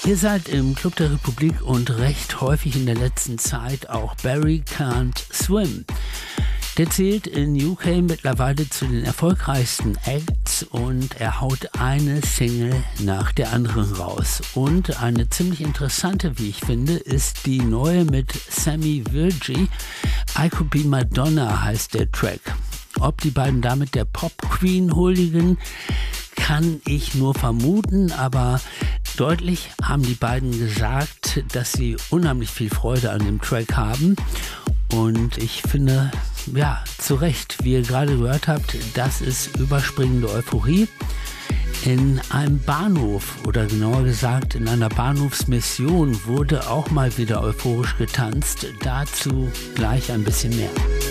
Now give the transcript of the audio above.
Ihr seid im Club der Republik und recht häufig in der letzten Zeit auch Barry Can't Swim. Der zählt in UK mittlerweile zu den erfolgreichsten Acts und er haut eine Single nach der anderen raus. Und eine ziemlich interessante, wie ich finde, ist die neue mit Sammy Virji. I Could Be Madonna heißt der Track. Ob die beiden damit der Pop-Queen huldigen, kann ich nur vermuten, aber deutlich haben die beiden gesagt, dass sie unheimlich viel Freude an dem Track haben. Und ich finde, ja, zu Recht, wie ihr gerade gehört habt, das ist überspringende Euphorie. In einem Bahnhof, oder genauer gesagt in einer Bahnhofsmission, wurde auch mal wieder euphorisch getanzt. Dazu gleich ein bisschen mehr.